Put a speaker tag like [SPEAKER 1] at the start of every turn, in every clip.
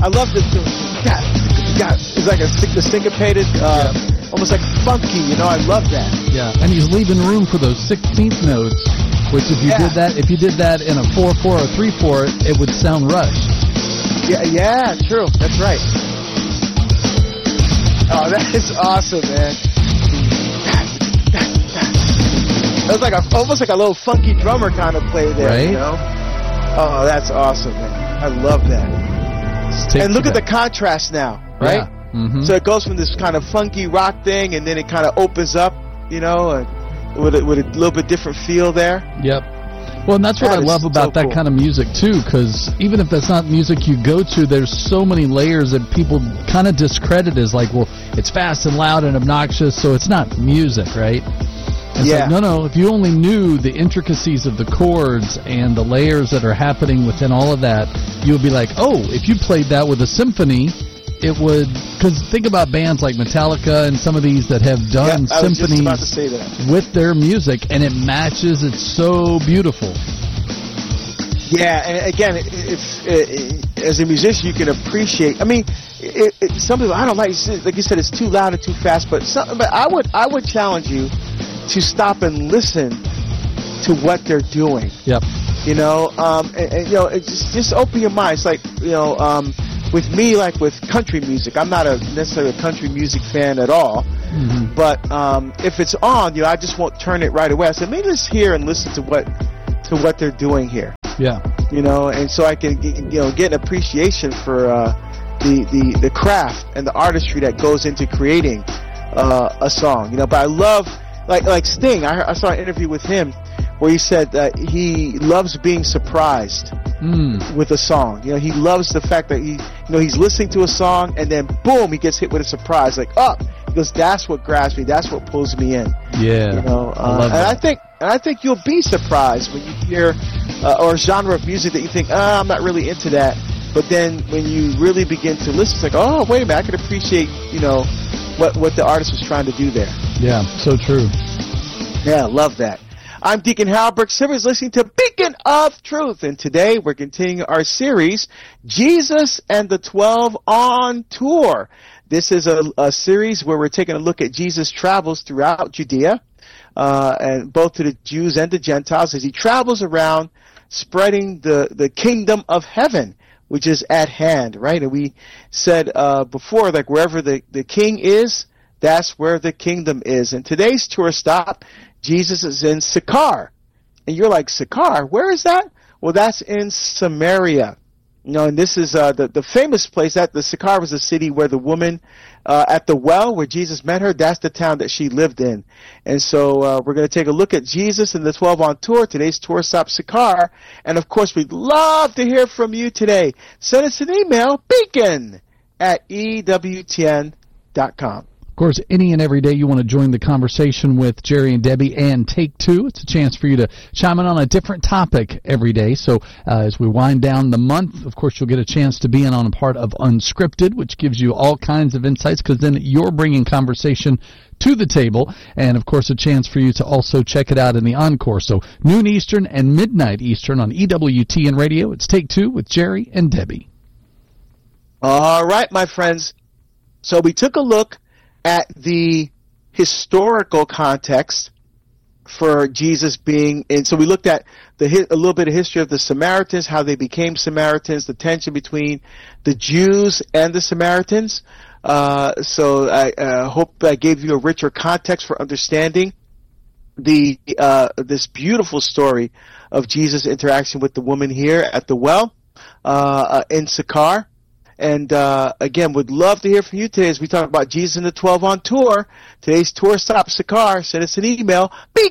[SPEAKER 1] I love this. It's like the syncopated, almost like funky. You know, I love that.
[SPEAKER 2] Yeah, and he's leaving room for those 16th notes, which if you did that in a 4/4 or 3/4, it would sound rushed.
[SPEAKER 1] Yeah, true. That's right. Oh, that is awesome, man. It was like almost like a little funky drummer kind of play there,
[SPEAKER 2] right?
[SPEAKER 1] You know? Oh, that's awesome, man. I love that. And look at the contrast now, right?
[SPEAKER 2] Yeah. Mm-hmm.
[SPEAKER 1] So it goes from this kind of funky rock thing, and then it kind of opens up, you know, with a little bit different feel there.
[SPEAKER 2] Yep. Well, and that's what I love about that kind of music, too, because even if that's not music you go to, there's so many layers that people kind of discredit as like, well, it's fast and loud and obnoxious, so it's not music, right? It's like, no, if you only knew the intricacies of the chords and the layers that are happening within all of that, you would be like, oh, if you played that with a symphony, it would, because think about bands like Metallica and some of these that have done symphonies with their music, and it matches. It's so beautiful.
[SPEAKER 1] Yeah, and again, as a musician, you can appreciate. I mean, some people, I don't like you said, it's too loud and too fast. But I would challenge you to stop and listen to what they're doing.
[SPEAKER 2] Yep.
[SPEAKER 1] You know, and you know, just open your mind. It's like, you know, with me, like with country music, I'm not necessarily a country music fan at all. Mm-hmm. But if it's on, you know, I just won't turn it right away. I said, maybe let's hear and listen to what they're doing here.
[SPEAKER 2] Yeah.
[SPEAKER 1] You know, and so I can, you know, get an appreciation for the craft and the artistry that goes into creating a song. You know, but I love like Sting. I saw an interview with him where he said that he loves being surprised with a song. You know, he loves the fact that he's listening to a song and then boom, he gets hit with a surprise. Like, oh, he goes, that's what grabs me. That's what pulls me in.
[SPEAKER 2] Yeah.
[SPEAKER 1] You know,
[SPEAKER 2] I love that.
[SPEAKER 1] And I think you'll be surprised when you hear or a genre of music that you think, I'm not really into that. But then when you really begin to listen, it's like, oh, wait a minute, I can appreciate, you know, what the artist was trying to do there.
[SPEAKER 2] Yeah, so true.
[SPEAKER 1] Yeah, love that. I'm Deacon Hal Brooks. Everybody's listening to Beacon of Truth, and today we're continuing our series, Jesus and the 12 on Tour. This is a series where we're taking a look at Jesus' travels throughout Judea, and both to the Jews and the Gentiles, as he travels around spreading the kingdom of heaven, which is at hand, right? And we said before, like wherever the king is, that's where the kingdom is. And today's tour stop, Jesus is in Sychar. And you're like, Sychar? Where is that? Well, that's in Samaria. You know, and this is the famous place. That the Sychar was a city where the woman at the well where Jesus met her, that's the town that she lived in. And so we're going to take a look at Jesus and the 12 on tour. Today's tour stop, Sychar. And, of course, we'd love to hear from you today. Send us an email, beacon@ewtn.com.
[SPEAKER 2] Of course, any and every day you want to join the conversation with Jerry and Debbie and Take Two. It's a chance for you to chime in on a different topic every day. So as we wind down the month, of course, you'll get a chance to be in on a part of Unscripted, which gives you all kinds of insights because then you're bringing conversation to the table. And, of course, a chance for you to also check it out in the Encore. So noon Eastern and midnight Eastern on EWTN Radio. It's Take Two with Jerry and Debbie.
[SPEAKER 1] All right, my friends. So we took a look at the historical context for Jesus being in. So we looked at a little bit of history of the Samaritans, how they became Samaritans, the tension between the Jews and the Samaritans. So I hope I gave you a richer context for understanding this beautiful story of Jesus' interaction with the woman here at the well in Sychar. And again, would love to hear from you today as we talk about Jesus and the 12 on tour. Today's tour stop, Sychar. Send us an email,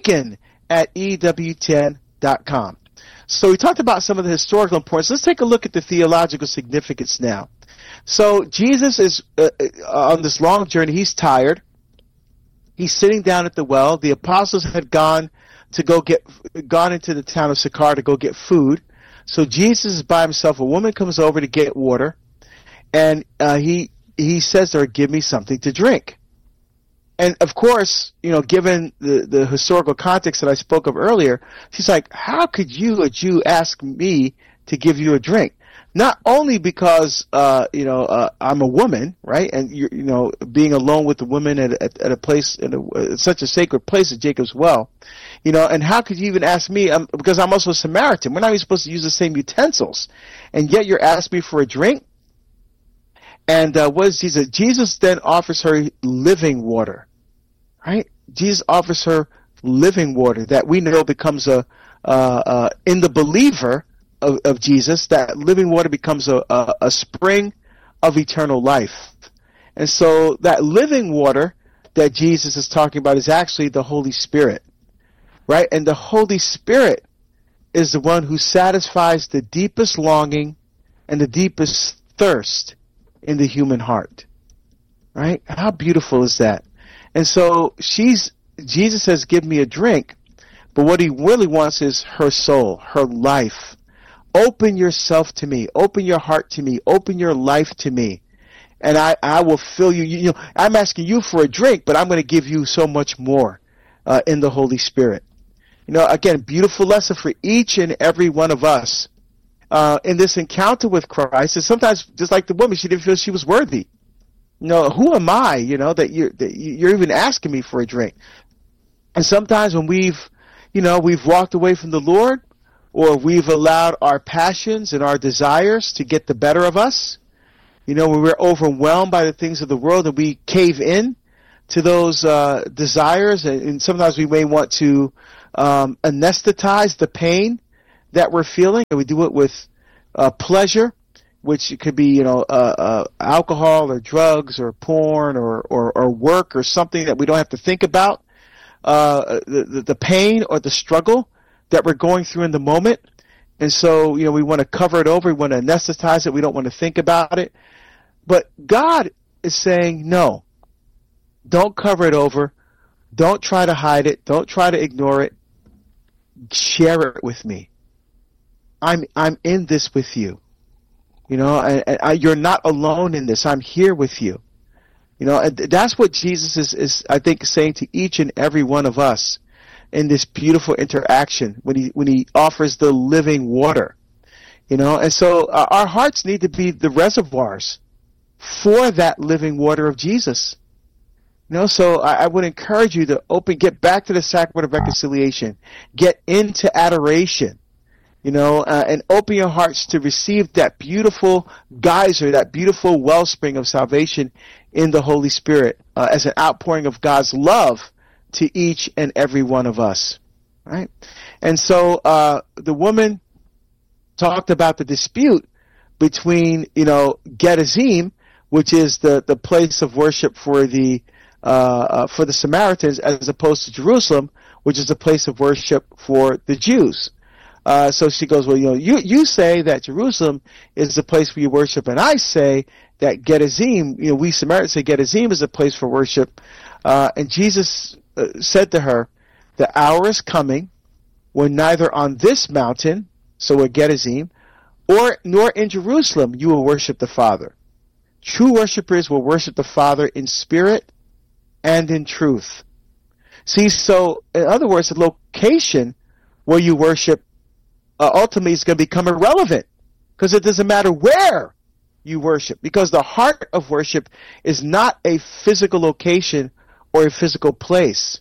[SPEAKER 1] beacon@ewtn.com. So we talked about some of the historical importance. Let's take a look at the theological significance now. So Jesus is on this long journey. He's tired. He's sitting down at the well. The apostles had gone into the town of Sychar to go get food. So Jesus is by himself. A woman comes over to get water. And he says to her, give me something to drink. And, of course, you know, given the historical context that I spoke of earlier, she's like, how could you, a Jew, ask me to give you a drink? Not only because I'm a woman, right? And being alone with the women at a place such a sacred place at Jacob's Well, and how could you even ask me? Because I'm also a Samaritan. We're not even supposed to use the same utensils, and yet you're asking me for a drink. And what is Jesus? Jesus then offers her living water, right? Jesus offers her living water that we know becomes in the believer of Jesus, that living water becomes a spring of eternal life. And so that living water that Jesus is talking about is actually the Holy Spirit, right? And the Holy Spirit is the one who satisfies the deepest longing and the deepest thirst in the human heart, right? How beautiful is that? And so Jesus says, give me a drink, but what he really wants is her soul, her life. Open yourself to me. Open your heart to me. Open your life to me. And I will fill you. I'm asking you for a drink, but I'm going to give you so much more in the Holy Spirit. Again, beautiful lesson for each and every one of us in this encounter with Christ. And sometimes, just like the woman, she didn't feel she was worthy. Who am I, that you're even asking me for a drink? And sometimes when we've walked away from the Lord, or we've allowed our passions and our desires to get the better of us, when we're overwhelmed by the things of the world and we cave in to those desires, and sometimes we may want to anesthetize the pain that we're feeling, and we do it with pleasure, which could be alcohol or drugs or porn or work or something that we don't have to think about, the pain or the struggle that we're going through in the moment. And so, we want to cover it over. We want to anesthetize it. We don't want to think about it. But God is saying, no, don't cover it over. Don't try to hide it. Don't try to ignore it. Share it with me. I'm in this with you. You're not alone in this. I'm here with you. And that's what Jesus is, I think, saying to each and every one of us in this beautiful interaction when he offers the living water. And so our hearts need to be the reservoirs for that living water of Jesus. So I would encourage you to get back to the sacrament of reconciliation, get into adoration, and open your hearts to receive that beautiful geyser, that beautiful wellspring of salvation in the Holy Spirit as an outpouring of God's love to each and every one of us, right? And so the woman talked about the dispute between, Gerizim, which is the place of worship for the Samaritans, as opposed to Jerusalem, which is the place of worship for the Jews. So she goes, well, you say that Jerusalem is the place where you worship, and I say that Gerizim, we Samaritans say Gerizim is a place for worship. And Jesus said to her, the hour is coming when neither on this mountain, so at Gerizim, nor in Jerusalem you will worship the Father. True worshipers will worship the Father in spirit and in truth. See, so in other words, the location where you worship ultimately is going to become irrelevant, because it doesn't matter where you worship, because the heart of worship is not a physical location or a physical place.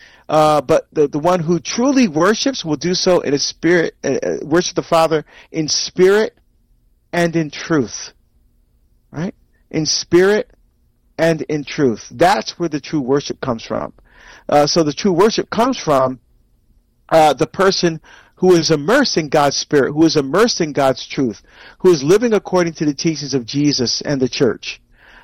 [SPEAKER 1] But the one who truly worships will do so in a spirit, worship the Father in spirit and in truth. Right? In spirit and in truth. That's where the true worship comes from. So the true worship comes from the person who is immersed in God's Spirit, who is immersed in God's truth, who is living according to the teachings of Jesus and the church.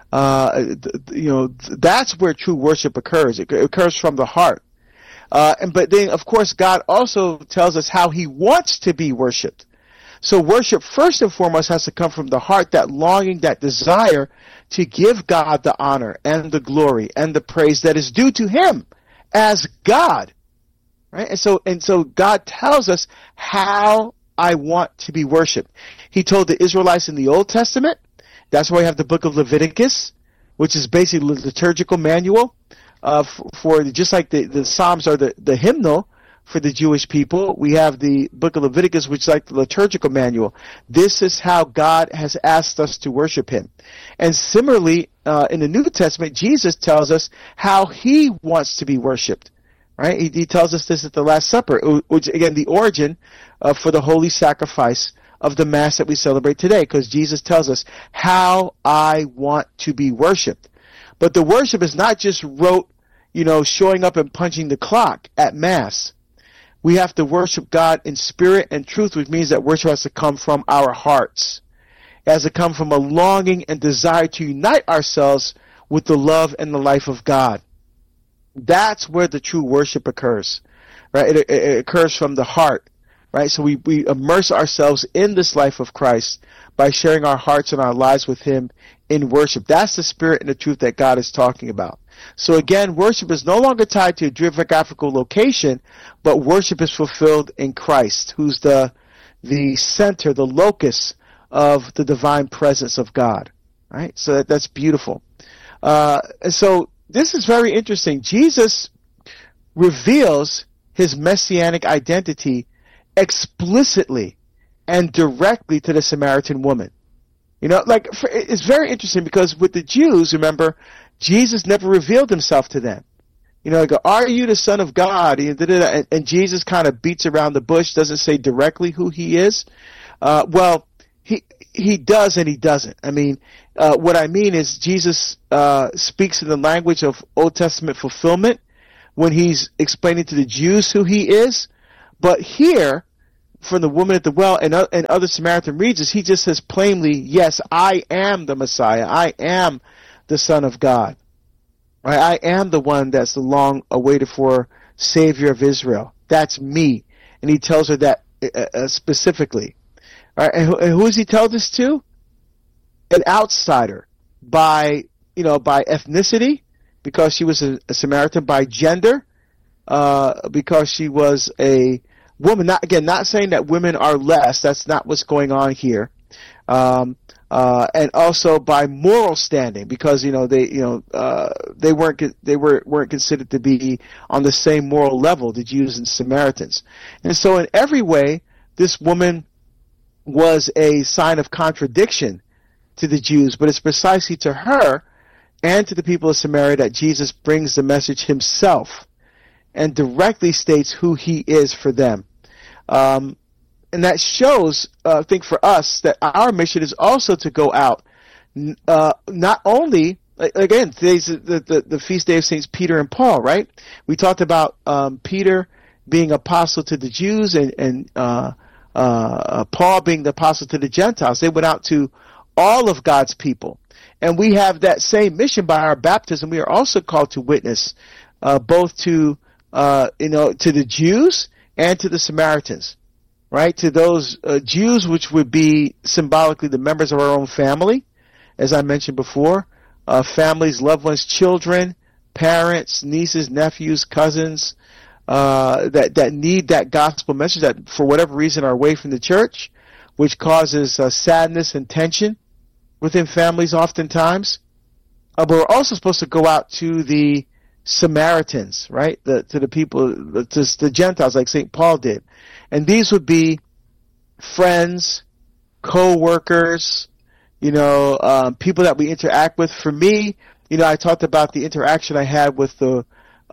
[SPEAKER 1] That's where true worship occurs. It occurs from the heart. But then, of course, God also tells us how He wants to be worshipped. So worship, first and foremost, has to come from the heart, that longing, that desire to give God the honor and the glory and the praise that is due to Him as God. Right? And so God tells us how I want to be worshipped. He told the Israelites in the Old Testament. That's why we have the book of Leviticus, which is basically the liturgical manual for just like the Psalms are the hymnal for the Jewish people. We have the book of Leviticus, which is like the liturgical manual. This is how God has asked us to worship him. And similarly, in the New Testament, Jesus tells us how he wants to be worshipped. Right? He tells us this at the Last Supper, which, again, the origin for the holy sacrifice of the Mass that we celebrate today, because Jesus tells us how I want to be worshipped. But the worship is not just rote, showing up and punching the clock at Mass. We have to worship God in spirit and truth, which means that worship has to come from our hearts. It has to come from a longing and desire to unite ourselves with the love and the life of God. That's where the true worship occurs, right? It occurs from the heart, right? So we immerse ourselves in this life of Christ by sharing our hearts and our lives with him in worship. That's the spirit and the truth that God is talking about. So again, worship is no longer tied to a geographical location, but worship is fulfilled in Christ, who's the center, the locus of the divine presence of God, right? So that's beautiful. And so this is very interesting. Jesus reveals his messianic identity explicitly and directly to the Samaritan woman. It's very interesting because with the Jews, remember, Jesus never revealed himself to them. Are you the Son of God? And Jesus kind of beats around the bush, doesn't say directly who he is. He does and he doesn't. What I mean is Jesus speaks in the language of Old Testament fulfillment when he's explaining to the Jews who he is. But here, from the woman at the well and other Samaritan regions, he just says plainly, yes, I am the Messiah. I am the Son of God. Right? I am the one that's the long awaited for Savior of Israel. That's me. And he tells her that specifically. All right, and who does he tell this to? An outsider by ethnicity, because she was a Samaritan, by gender, because she was a woman. Not saying that women are less. That's not what's going on here. And also by moral standing, because they weren't considered to be on the same moral level, the Jews and Samaritans. And so in every way, this woman was a sign of contradiction to the Jews, but it's precisely to her and to the people of Samaria that Jesus brings the message himself and directly states who he is for them. And that shows, I think, for us that our mission is also to go out, not only, again, today's the feast day of Saints Peter and Paul, right? We talked about Peter being apostle to the Jews and Paul being the apostle to the Gentiles. They went out to all of God's people. And we have that same mission by our baptism. We are also called to witness both to the Jews and to the Samaritans, right? To those Jews, which would be symbolically the members of our own family, as I mentioned before, families, loved ones, children, parents, nieces, nephews, cousins, that need that gospel message, that for whatever reason are away from the church, which causes sadness and tension within families oftentimes. But we're also supposed to go out to the Samaritans, right? To the people, to the Gentiles, like St. Paul did. And these would be friends, co-workers, people that we interact with. For me, I talked about the interaction I had with the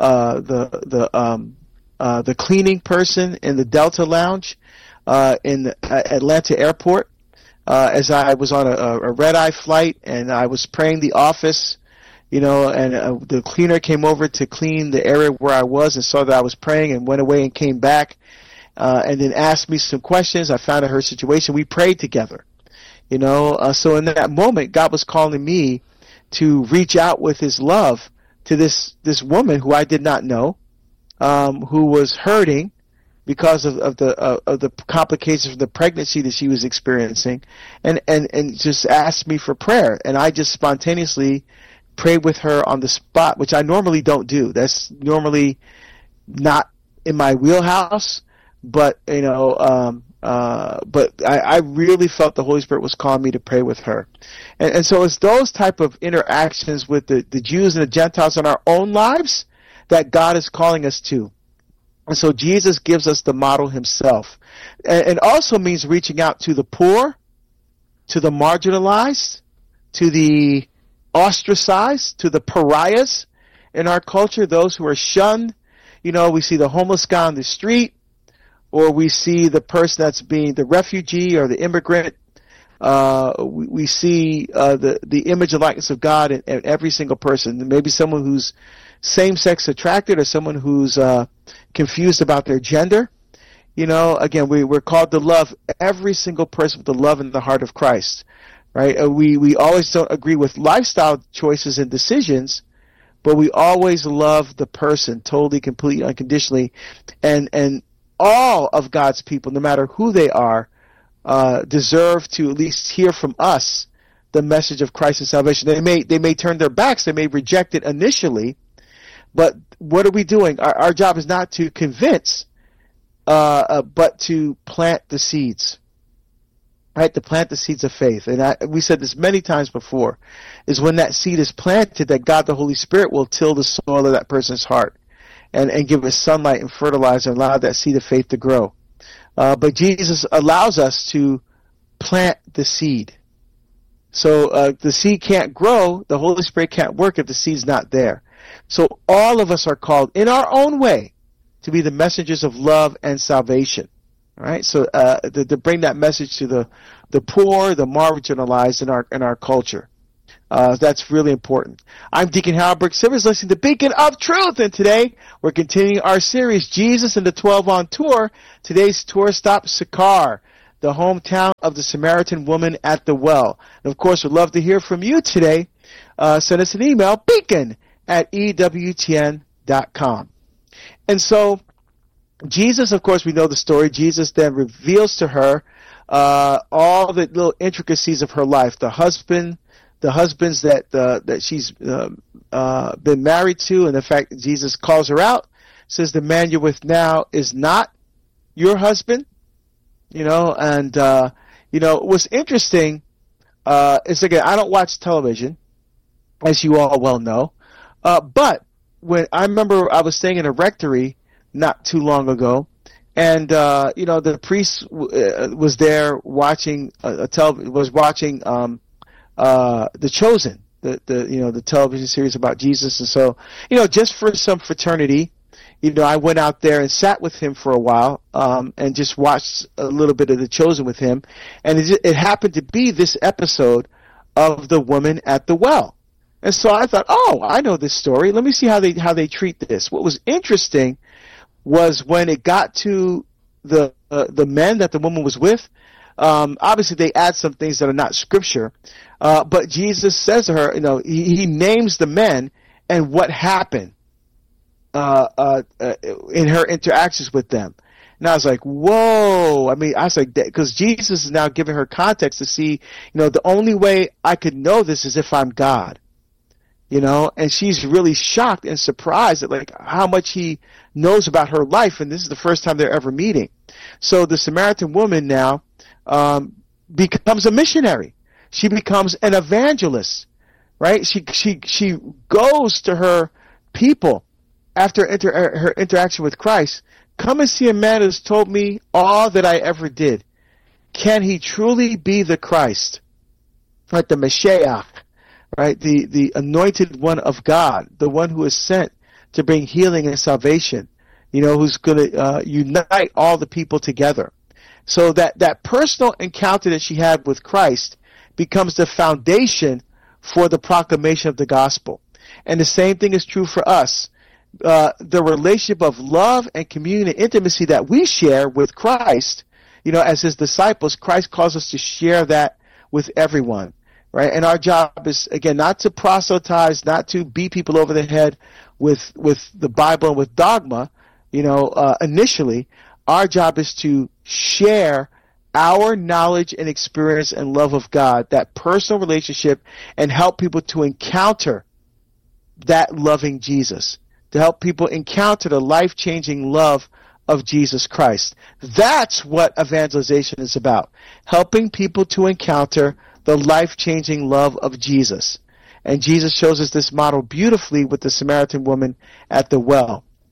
[SPEAKER 1] cleaning person in the Delta Lounge in the Atlanta airport as I was on a red-eye flight, and I was praying the office, and the cleaner came over to clean the area where I was and saw that I was praying and went away and came back and then asked me some questions. I found out her situation. We prayed together, so in that moment, God was calling me to reach out with his love to this woman who I did not know, who was hurting because of the complications of the pregnancy that she was experiencing, and just asked me for prayer. And I just spontaneously prayed with her on the spot, which I normally don't do. That's normally not in my wheelhouse, but but I really felt the Holy Spirit was calling me to pray with her. And so it's those type of interactions with the Jews and the Gentiles in our own lives that God is calling us to. And so Jesus gives us the model himself. And also means reaching out to the poor, to the marginalized, to the ostracized, to the pariahs in our culture, those who are shunned. You know, we see the homeless guy on the street, or we see the person that's being the refugee or the immigrant. We see the image and likeness of God in every single person. Maybe someone who's same-sex attracted, or someone who's confused about their gender. You know, again, we're called to love every single person with the love in the heart of Christ, right? We always don't agree with lifestyle choices and decisions, but we always love the person totally, completely, unconditionally, and all of God's people, no matter who they are, deserve to at least hear from us the message of Christ and salvation. They may turn their backs, they may reject it initially, but what are we doing? Our job is not to convince, but to plant the seeds, right? To plant the seeds of faith. And we said this many times before, is when that seed is planted, that God the Holy Spirit will till the soil of that person's heart and give it sunlight and fertilizer and allow that seed of faith to grow. But Jesus allows us to plant the seed. So the seed can't grow, the Holy Spirit can't work if the seed's not there. So all of us are called in our own way to be the messengers of love and salvation. All right? So to bring that message to the poor, the marginalized in our culture. That's really important. I'm Deacon Harold Brooks Sivers, listening to Beacon of Truth, and today we're continuing our series, Jesus and the 12 on Tour. Today's tour stop, Sychar, the hometown of the Samaritan woman at the well. And of course, we'd love to hear from you today. Send us an email, beacon@ewtn.com. And so, Jesus, of course, we know the story. Jesus then reveals to her all the little intricacies of her life, the husbands that she's been married to, and the fact that Jesus calls her out, says the man you're with now is not your husband, you know. And what's interesting is, again, I don't watch television, as you all well know, but when I remember I was staying in a rectory not too long ago, and the priest was there watching The Chosen, the television series about Jesus. And so, just for some fraternity, I went out there and sat with him for a while, and just watched a little bit of The Chosen with him. And it happened to be this episode of the woman at the well. And so I thought, oh, I know this story. Let me see how they treat this. What was interesting was when it got to the men that the woman was with. Obviously, they add some things that are not scripture, but Jesus says to her, he names the men and what happened in her interactions with them. And I was like, whoa! I was like, because Jesus is now giving her context to see, the only way I could know this is if I'm God. And she's really shocked and surprised at how much he knows about her life, and this is the first time they're ever meeting. So the Samaritan woman now becomes a missionary. She becomes an evangelist, right? She goes to her people after her interaction with Christ. Come and see a man who's told me all that I ever did. Can he truly be the Christ? Right, the Mashiach, right? The anointed one of God, the one who is sent to bring healing and salvation, who's going to unite all the people together. So that personal encounter that she had with Christ becomes the foundation for the proclamation of the gospel. And the same thing is true for us. The relationship of love and communion and intimacy that we share with Christ, as his disciples, Christ calls us to share that with everyone, right? And our job is, again, not to proselytize, not to beat people over the head with the Bible and with dogma, initially. Our job is to share our knowledge and experience and love of God, that personal relationship, and help people to encounter that loving Jesus, to help people encounter the life-changing love of Jesus Christ. That's what evangelization is about, helping people to encounter the life-changing love of Jesus. And Jesus shows us this model beautifully with the Samaritan woman at the well.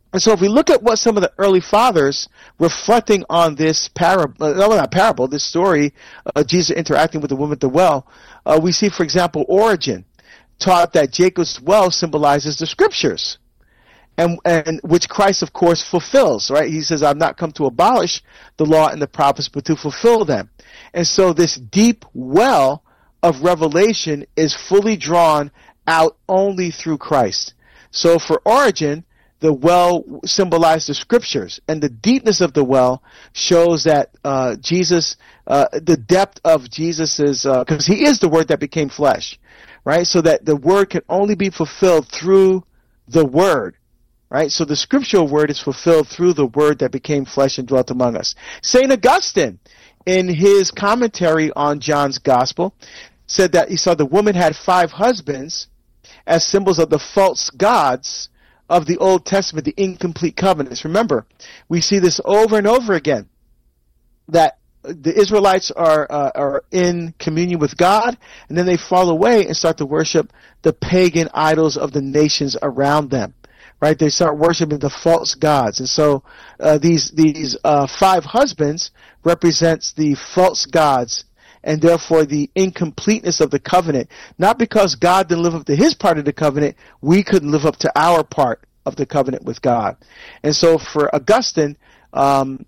[SPEAKER 1] And so if we look at what some of the early fathers reflecting on this this story, Jesus interacting with the woman at the well, we see, for example, Origen taught that Jacob's well symbolizes the scriptures, and which Christ, of course, fulfills, right? He says, I've not come to abolish the law and the prophets, but to fulfill them. And so this deep well of revelation is fully drawn out only through Christ. So for Origen, the well symbolized the scriptures, and the deepness of the well shows that Jesus, the depth of Jesus's, because he is the Word that became flesh, right? So that the Word can only be fulfilled through the Word, right? So the scriptural Word is fulfilled through the Word that became flesh and dwelt among us. St. Augustine, in his commentary on John's Gospel, said that he saw the woman had 5 husbands as symbols of the false gods of the Old Testament, the incomplete covenants. Remember, we see this over and over again, that the Israelites are in communion with God, and then they fall away and start to worship the pagan idols of the nations around them. Right? They start worshiping the false gods. And so these 5 husbands represents the false gods, and therefore the incompleteness of the covenant. Not because God didn't live up to his part of the covenant, we couldn't live up to our part of the covenant with God. And so for Augustine, Christ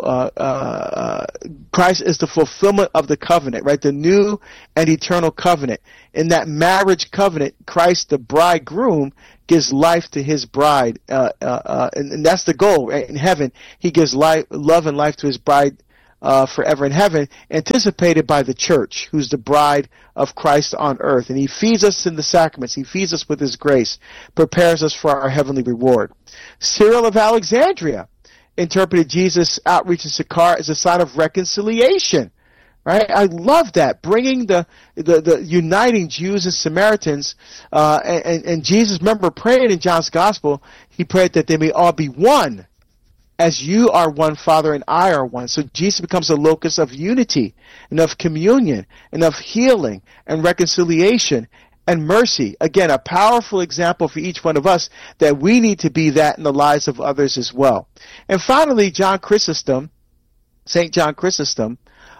[SPEAKER 1] is the fulfillment of the covenant, right? The new and eternal covenant. In that marriage covenant, Christ, the bridegroom, gives life to his bride, and that's the goal, right? In heaven, he gives life, love and life to his bride forever in heaven, anticipated by the church, who's the bride of Christ on earth. And he feeds us in the sacraments. He feeds us with his grace, prepares us for our heavenly reward. Cyril of Alexandria interpreted Jesus' outreach in Sychar as a sign of reconciliation. Right? I love that, bringing the uniting Jews and Samaritans, and Jesus, remember, praying in John's Gospel, he prayed that they may all be one, as you are one, Father, and I are one. So Jesus becomes a locus of unity and of communion and of healing and reconciliation and mercy. Again, a powerful example for each one of us that we need to be that in the lives of others as well. And finally, John Chrysostom, St. John Chrysostom,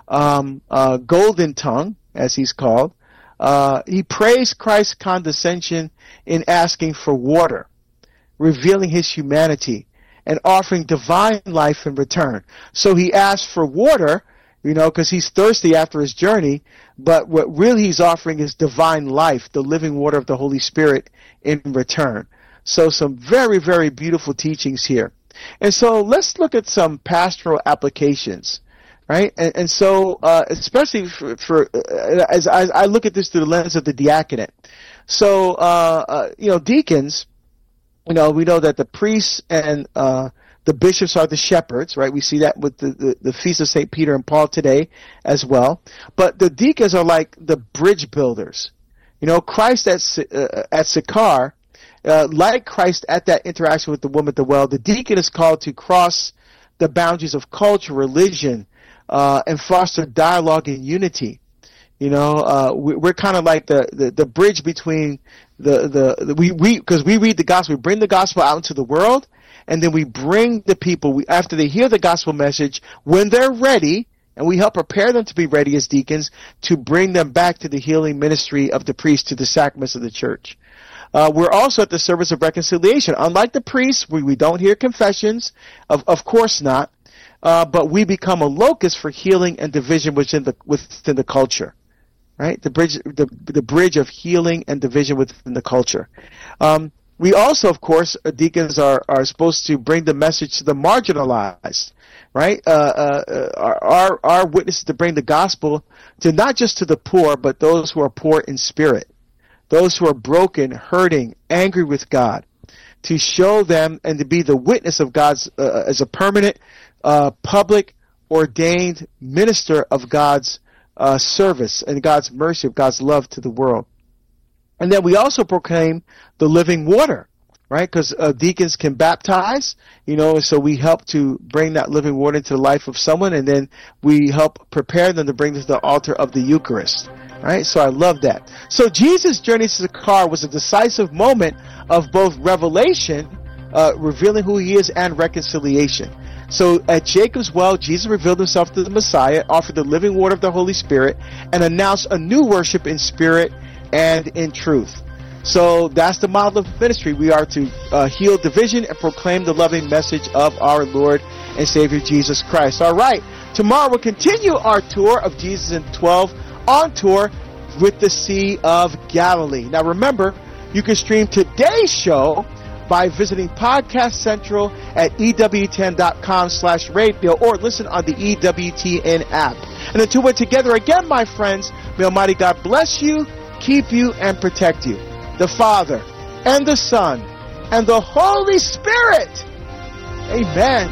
[SPEAKER 1] Golden Tongue, as he's called, he praised Christ's condescension in asking for water, revealing his humanity, and offering divine life in return. So he asked for water, because he's thirsty after his journey, but what really he's offering is divine life, the living water of the Holy Spirit in return. So some very, very beautiful teachings here. And so let's look at some pastoral applications, right? And so especially for as I look at this through the lens of the diaconate. So, deacons, we know that the priests and the bishops are the shepherds, right? We see that with the Feast of St. Peter and Paul today as well. But the deacons are like the bridge builders. Christ at Sychar, like Christ at that interaction with the woman at the well, the deacon is called to cross the boundaries of culture, religion, and foster dialogue and unity. We're kind of like the bridge between because we read the gospel, we bring the gospel out into the world, and then we bring the people, after they hear the gospel message, when they're ready, and we help prepare them to be ready as deacons, to bring them back to the healing ministry of the priest, to the sacraments of the church. We're also at the service of reconciliation. Unlike the priests, we don't hear confessions, of course not, but we become a locus for healing and division within the culture. Right, the bridge of healing and division within the culture. We also, of course, deacons are supposed to bring the message to the marginalized. Right, our witness is to bring the gospel to not just to the poor, but those who are poor in spirit, those who are broken, hurting, angry with God, to show them and to be the witness of God's as a permanent, public, ordained minister of God's service and God's mercy, of God's love to the world. And then we also proclaim the living water, right? Because deacons can baptize, so we help to bring that living water into the life of someone, and then we help prepare them to bring them to the altar of the Eucharist, right? So I love that. So Jesus' journey to Sychar was a decisive moment of both revelation, revealing who he is, and reconciliation. So at Jacob's well, Jesus revealed himself to the Messiah, offered the living water of the Holy Spirit, and announced a new worship in spirit and in truth. So that's the model of ministry. We are to heal division and proclaim the loving message of our Lord and Savior Jesus Christ. All right, tomorrow we'll continue our tour of Jesus and 12 on tour with the Sea of Galilee. Now remember, you can stream today's show by visiting Podcast Central at EWTN.com/radio or listen on the EWTN app. And until we're together again, my friends, may Almighty God bless you, keep you, and protect you. The Father, and the Son, and the Holy Spirit. Amen.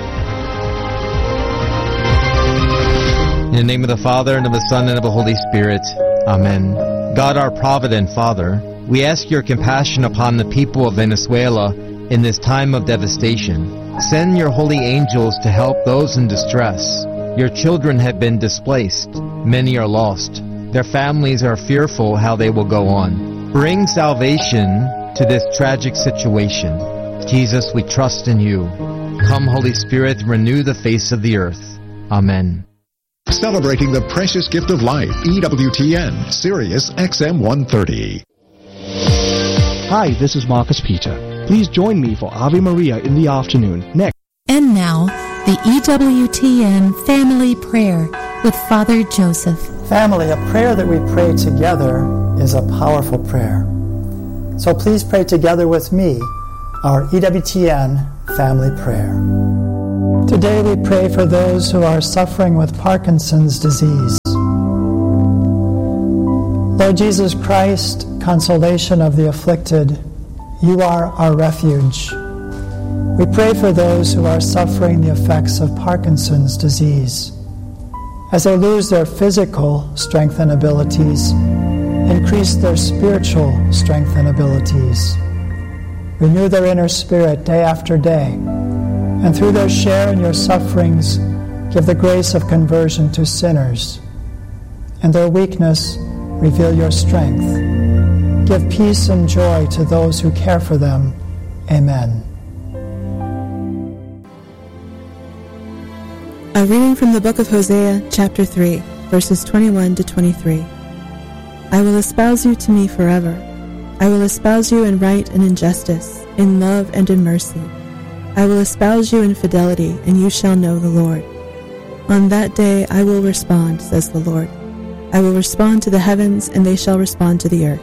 [SPEAKER 3] In the name of the Father, and of the Son, and of the Holy Spirit. Amen. God, our provident Father, we ask your compassion upon the people of Venezuela in this time of devastation. Send your holy angels to help those in distress. Your children have been displaced. Many are lost. Their families are fearful how they will go on. Bring salvation to this tragic situation. Jesus, we trust in you. Come, Holy Spirit, renew the face of the earth. Amen.
[SPEAKER 4] Celebrating the precious gift of life, EWTN, Sirius XM 130.
[SPEAKER 5] Hi, this is Marcus Peter. Please join me for Ave Maria in the afternoon next.
[SPEAKER 6] And now, the EWTN Family Prayer with Father Joseph.
[SPEAKER 7] Family, a prayer that we pray together is a powerful prayer. So please pray together with me our EWTN Family Prayer. Today we pray for those who are suffering with Parkinson's disease. Lord Jesus Christ, consolation of the afflicted, you are our refuge. We pray for those who are suffering the effects of Parkinson's disease. As they lose their physical strength and abilities, increase their spiritual strength and abilities. Renew their inner spirit day after day, and through their share in your sufferings, give the grace of conversion to sinners. In their weakness, reveal your strength. Give peace and joy to those who care for them. Amen.
[SPEAKER 8] A reading from the book of Hosea, chapter 3, verses 21 to 23. I will espouse you to me forever. I will espouse you in right and in justice, in love and in mercy. I will espouse you in fidelity, and you shall know the Lord. On that day I will respond, says the Lord. I will respond to the heavens, and they shall respond to the earth.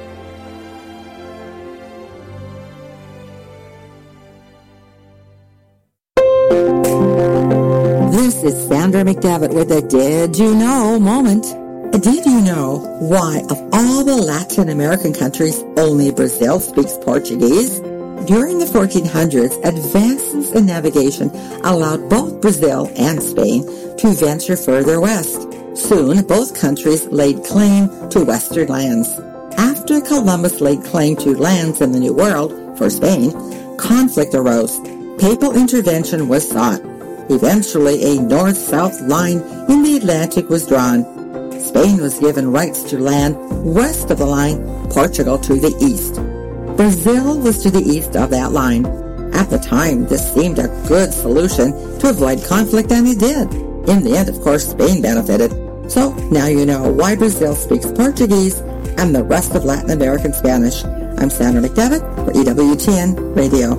[SPEAKER 9] This is Sandra McDevitt with a Did You Know moment. Did you know why, of all the Latin American countries, only Brazil speaks Portuguese? During the 1400s, advances in navigation allowed both Brazil and Spain to venture further west. Soon, both countries laid claim to western lands. After Columbus laid claim to lands in the New World for Spain, conflict arose. Papal intervention was sought. Eventually, a north-south line in the Atlantic was drawn. Spain was given rights to land west of the line, Portugal to the east. Brazil was to the east of that line. At the time, this seemed a good solution to avoid conflict, and it did. In the end, of course, Spain benefited. So now you know why Brazil speaks Portuguese and the rest of Latin American Spanish. I'm Sandra McDevitt for EWTN Radio.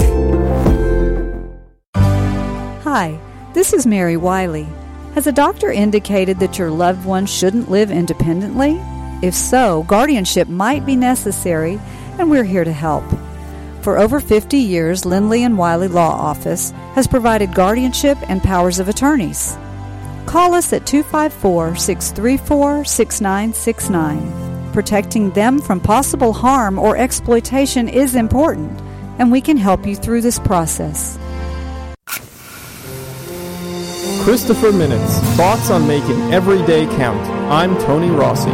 [SPEAKER 10] Hi, this is Mary Wiley. Has a doctor indicated that your loved one shouldn't live independently? If so, guardianship might be necessary, and we're here to help. For over 50 years, Lindley and Wiley Law Office has provided guardianship and powers of attorneys. Call us at 254-634-6969. Protecting them from possible harm or exploitation is important, and we can help you through this process.
[SPEAKER 11] Christopher Minutes, thoughts on making every day count. I'm Tony Rossi.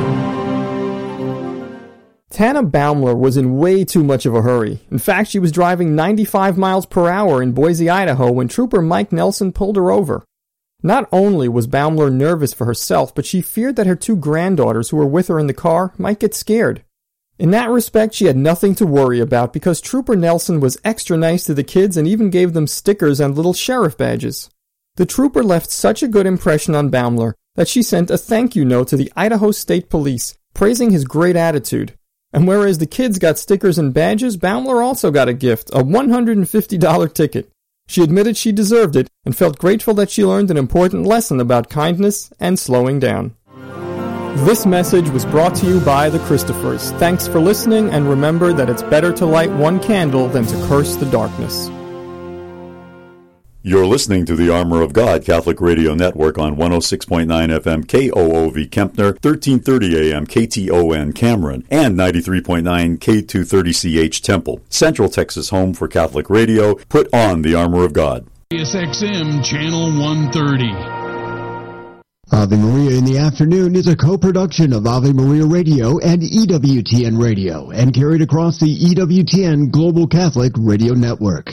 [SPEAKER 11] Tana Baumler was in way too much of a hurry. In fact, she was driving 95 miles per hour in Boise, Idaho when Trooper Mike Nelson pulled her over. Not only was Baumler nervous for herself, but she feared that her two granddaughters who were with her in the car might get scared. In that respect, she had nothing to worry about because Trooper Nelson was extra nice to the kids and even gave them stickers and little sheriff badges. The trooper left such a good impression on Baumler that she sent a thank you note to the Idaho State Police, praising his great attitude. And whereas the kids got stickers and badges, Baumler also got a gift, a $150 ticket. She admitted she deserved it and felt grateful that she learned an important lesson about kindness and slowing down. This message was brought to you by the Christophers. Thanks for listening, and remember that it's better to light one candle than to curse the darkness.
[SPEAKER 12] You're listening to the Armor of God Catholic Radio Network on 106.9 FM KOOV Kempner, 1330 AM KTON Cameron, and 93.9 K230CH Temple. Central Texas home for Catholic radio. Put on the Armor of God.
[SPEAKER 13] SXM Channel 130.
[SPEAKER 14] Ave Maria in the Afternoon is a co-production of Ave Maria Radio and EWTN Radio and carried across the EWTN Global Catholic Radio Network.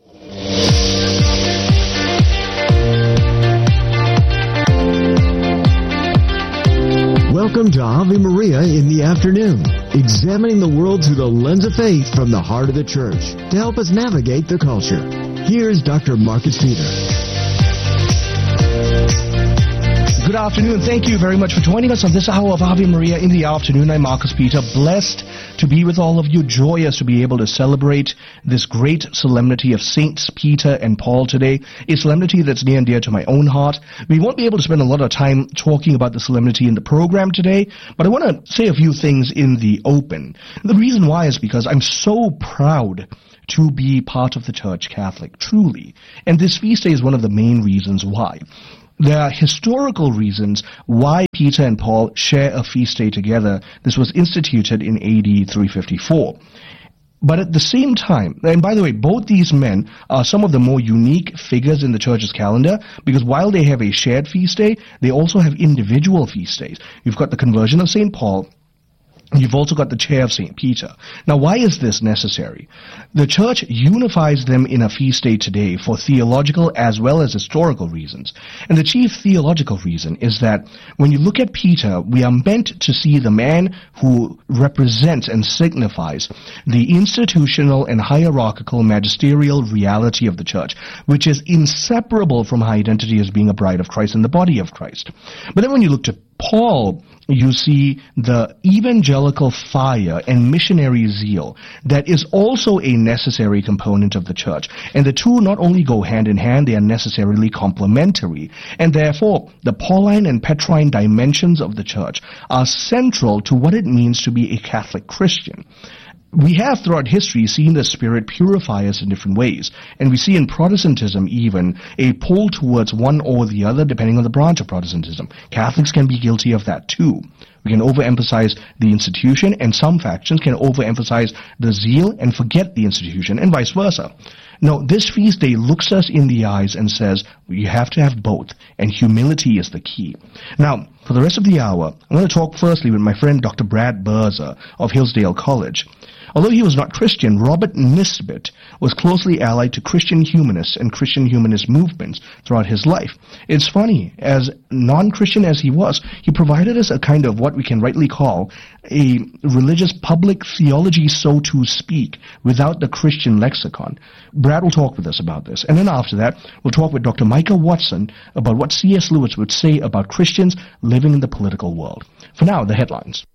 [SPEAKER 14] Welcome to Ave Maria in the Afternoon, examining the world through the lens of faith from the heart of the Church to help us navigate the culture. Here's Dr. Marcus Peter.
[SPEAKER 5] Good afternoon. Thank you very much for joining us on this hour of Ave Maria in the Afternoon. I'm Marcus Peter, blessed to be with all of you, joyous to be able to celebrate this great solemnity of Saints Peter and Paul today, a solemnity that's near and dear to my own heart. We won't be able to spend a lot of time talking about the solemnity in the program today, but I want to say a few things in the open. The reason why is because I'm so proud to be part of the Church Catholic, truly. And this feast day is one of the main reasons why. There are historical reasons why Peter and Paul share a feast day together. This was instituted in AD 354. But at the same time, and by the way, both these men are some of the more unique figures in the Church's calendar, because while they have a shared feast day, they also have individual feast days. You've got the conversion of St. Paul. You've also got the chair of St. Peter. Now, why is this necessary? The Church unifies them in a feast day today for theological as well as historical reasons. And the chief theological reason is that when you look at Peter, we are meant to see the man who represents and signifies the institutional and hierarchical magisterial reality of the Church, which is inseparable from her identity as being a bride of Christ and the body of Christ. But then when you look to Paul, you see the evangelical fire and missionary zeal that is also a necessary component of the Church. And the two not only go hand in hand, they are necessarily complementary. And therefore, the Pauline and Petrine dimensions of the Church are central to what it means to be a Catholic Christian. We have throughout history seen the Spirit purify us in different ways, and we see in Protestantism even a pull towards one or the other depending on the branch of Protestantism. Catholics can be guilty of that too. We can overemphasize the institution, and some factions can overemphasize the zeal and forget the institution, and vice versa. No, this feast day looks us in the eyes and says, you have to have both, and humility is the key. Now, for the rest of the hour, I'm going to talk firstly with my friend Dr. Brad Berza of Hillsdale College. Although he was not Christian, Robert Nisbet was closely allied to Christian humanists and Christian humanist movements throughout his life. It's funny, as non-Christian as he was, he provided us a kind of what we can rightly call a religious public theology, so to speak, without the Christian lexicon. Brad will talk with us about this. And then after that, we'll talk with Dr. Micah Watson about what C.S. Lewis would say about Christians living in the political world. For now, the headlines.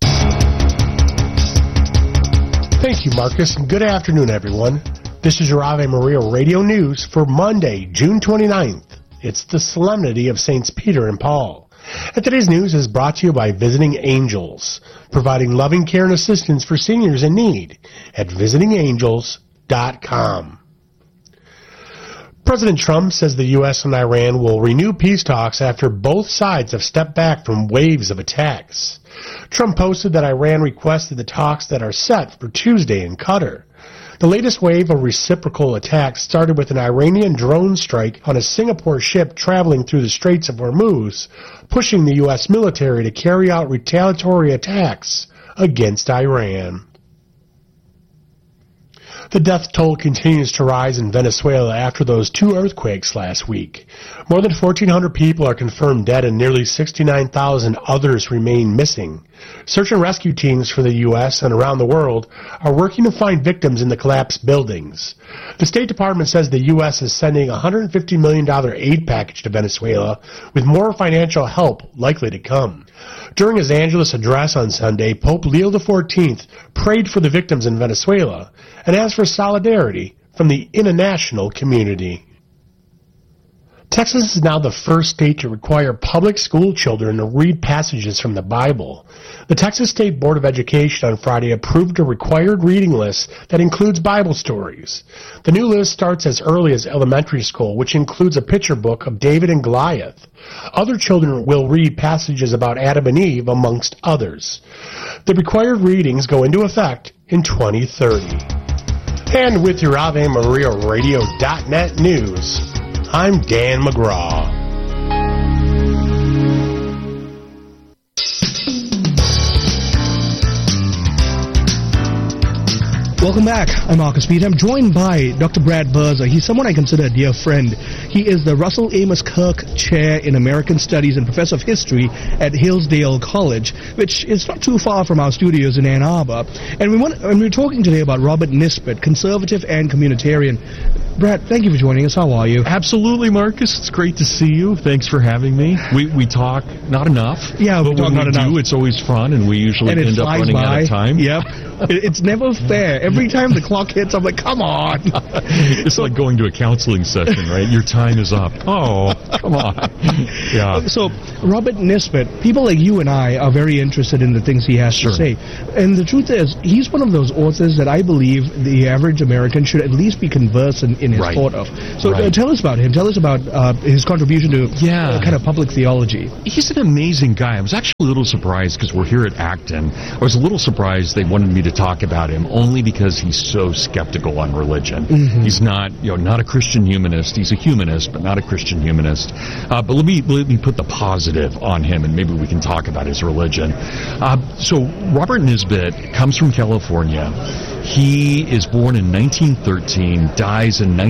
[SPEAKER 15] Thank you, Marcus, and good afternoon, everyone. This is your Ave Maria Radio News for Monday, June 29th. It's the Solemnity of Saints Peter and Paul. And today's news is brought to you by Visiting Angels, providing loving care and assistance for seniors in need at visitingangels.com. President Trump says the U.S. and Iran will renew peace talks after both sides have stepped back from waves of attacks. Trump posted that Iran requested the talks that are set for Tuesday in Qatar. The latest wave of reciprocal attacks started with an Iranian drone strike on a Singapore ship traveling through the Straits of Hormuz, pushing the U.S. military to carry out retaliatory attacks against Iran. The death toll continues to rise in Venezuela after those two earthquakes last week. More than 1,400 people are confirmed dead and nearly 69,000 others remain missing. Search and rescue teams for the U.S. and around the world are working to find victims in the collapsed buildings. The State Department says the U.S. is sending a $150 million aid package to Venezuela, with more financial help likely to come. During his Angelus address on Sunday, Pope Leo XIV prayed for the victims in Venezuela and asked for solidarity from the international community. Texas is now the first state to require public school children to read passages from the Bible. The Texas State Board of Education on Friday approved a required reading list that includes Bible stories. The new list starts as early as elementary school, which includes a picture book of David and Goliath. Other children will read passages about Adam and Eve, amongst others. The required readings go into effect in 2030. And with your AveMariaRadio.net news, I'm Dan McGraw.
[SPEAKER 5] Welcome back. I'm Marcus Peter. I'm joined by Dr. Brad Birzer. He's someone I consider a dear friend. He is the Russell Amos Kirk Chair in American Studies and Professor of History at Hillsdale College, which is not too far from our studios in Ann Arbor. And we're talking today about Robert Nisbet, conservative and communitarian. Brad, thank you for joining us. How are you?
[SPEAKER 16] Absolutely, Marcus. It's great to see you. Thanks for having me. We talk not enough.
[SPEAKER 5] Yeah,
[SPEAKER 16] but when we do, it's always fun, and we usually end up running out of time.
[SPEAKER 5] Yep. It's never fair. Every time the clock hits, I'm like, come on.
[SPEAKER 16] It's like going to a counseling session, right? Your time is up. Oh, come on. Yeah.
[SPEAKER 5] So, Robert Nisbet, people like you and I are very interested in the things he has to say. And the truth is, he's one of those authors that I believe the average American should at least be conversant in his thought of. So tell us about him. Tell us about his contribution to kind of public theology.
[SPEAKER 16] He's an amazing guy. I was actually a little surprised because we're here at Acton. I was a little surprised they wanted me to talk about him only because he's so skeptical on religion. Mm-hmm. He's not, not a Christian humanist. He's a humanist, but not a Christian humanist. But let me put the positive on him, and maybe we can talk about his religion. So Robert Nisbet comes from California. He is born in 1913, dies in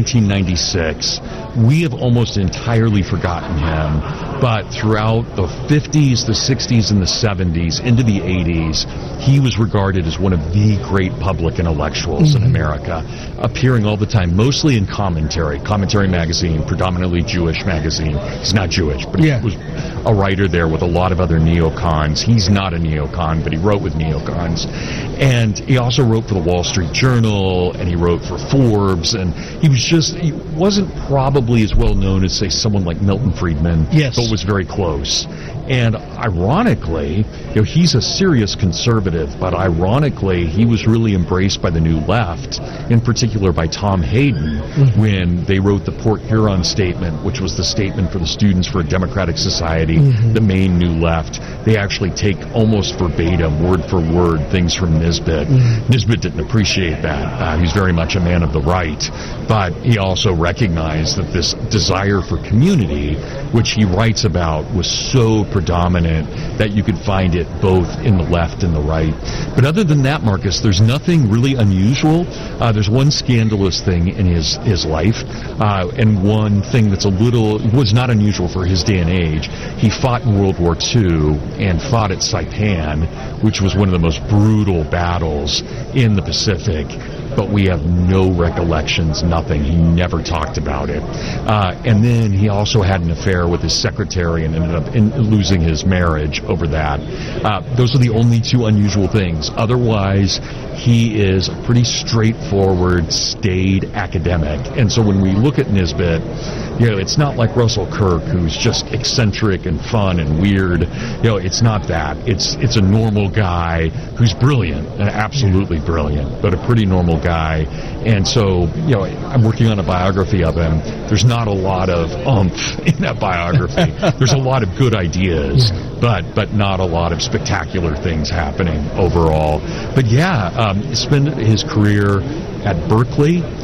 [SPEAKER 16] 1996. We have almost entirely forgotten him, but throughout the 50s, the 60s, and the 70s, into the 80s, he was regarded as one of the great public intellectuals in America, appearing all the time, mostly in Commentary magazine, predominantly Jewish magazine. He's not Jewish, but he was a writer there with a lot of other neocons. He's not a neocon, but he wrote with neocons. And he also wrote for the Wall Street Journal, and he wrote for Forbes, and he wasn't probably as well known as, say, someone like Milton Friedman, but was very close. And ironically, he's a serious conservative, but ironically, he was really embraced by the New Left, in particular by Tom Hayden, when they wrote the Port Huron Statement, which was the statement for the Students for a Democratic Society, the main New Left. They actually take almost verbatim, word for word, things from Nisbet. Nisbet didn't appreciate that. He's very much a man of the right, but he also recognized that this desire for community, which he writes about, was so predominant that you could find it both in the left and the right. But other than that, Marcus, there's nothing really unusual. There's one scandalous thing in his life, and one thing that's was not unusual for his day and age. He fought in World War II and fought at Saipan, which was one of the most brutal battles in the Pacific, but we have no recollections, nothing. He never talked about it. And then he also had an affair with his secretary and ended up losing his marriage over that. Those are the only two unusual things. Otherwise, he is a pretty straightforward, staid academic. And so when we look at Nisbet, it's not like Russell Kirk, who's just eccentric and fun and weird. It's not that. It's a normal guy who's brilliant, absolutely brilliant, but a pretty normal guy. And so, I'm working on a biography of him. There's not a lot of oomph in that biography. There's a lot of good ideas, but not a lot of spectacular things happening overall. But spent his career at Berkeley,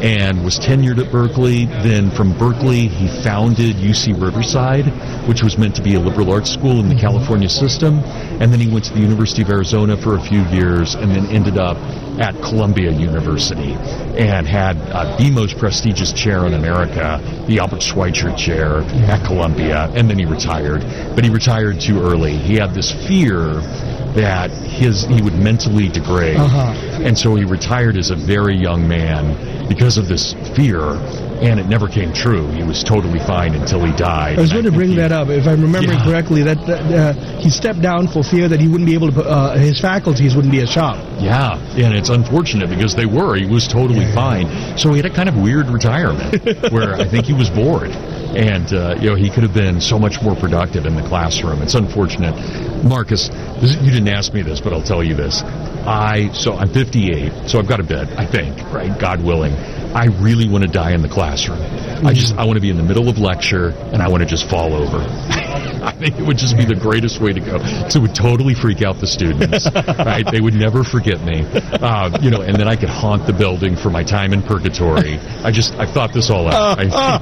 [SPEAKER 16] and was tenured at Berkeley. Then from Berkeley, he founded UC Riverside, which was meant to be a liberal arts school in the California system. And then he went to the University of Arizona for a few years and then ended up at Columbia University and had the most prestigious chair in America, the Albert Schweitzer Chair at Columbia, and then he retired. But he retired too early. He had this fear that he would mentally degrade. And so he retired as a very young man because of this fear, and it never came true. He was totally fine until he died.
[SPEAKER 5] I was going to bring that up. If I'm remembering correctly, that he stepped down for fear that he wouldn't be able to, his faculties wouldn't be as sharp.
[SPEAKER 16] Yeah, and it's unfortunate because they were. He was totally fine. So he had a kind of weird retirement where I think he was bored. And, he could have been so much more productive in the classroom. It's unfortunate. Marcus, you didn't ask me this, but I'll tell you this. I'm 58, so I've got a bit, I think, right? God willing. I really want to die in the classroom. I want to be in the middle of lecture, and I want to just fall over. I think it would just be the greatest way to go. So it would totally freak out the students, right? They would never forget me, and then I could haunt the building for my time in purgatory. I've thought this all out.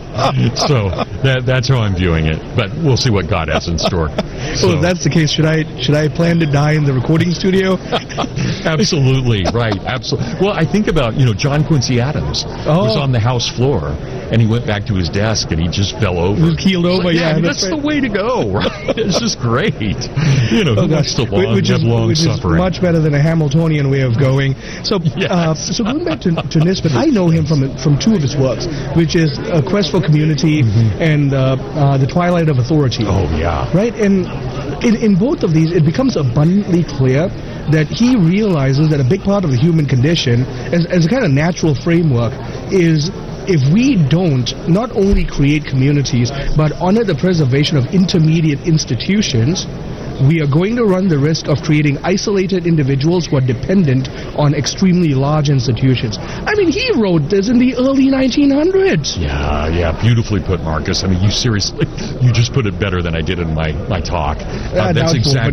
[SPEAKER 16] So that's how I'm viewing it. But we'll see what God has in store.
[SPEAKER 5] So if that's the case, should I plan to die in the recording studio?
[SPEAKER 16] Absolutely, right. Absolutely. Well, I think about, John Quincy Adams was on the House floor, and he went back to his desk, and he just fell over.
[SPEAKER 5] He was keeled over,
[SPEAKER 16] that's the way to go, right? It's just great. Who wants to have long suffering?
[SPEAKER 5] Is much better than a Hamiltonian way of going. So, so going back to Nisbet, I know him from two of his works, which is A Quest for Community and The Twilight of Authority.
[SPEAKER 16] Oh, yeah.
[SPEAKER 5] Right? And in both of these, it becomes abundantly clear that he realizes that a big part of the human condition, as a kind of natural framework, is if we don't not only create communities, but honor the preservation of intermediate institutions, we are going to run the risk of creating isolated individuals who are dependent on extremely large institutions. I mean, he wrote this in the early 1900s.
[SPEAKER 16] Yeah, beautifully put, Marcus. I mean, you just put it better than I did in my talk. That's exactly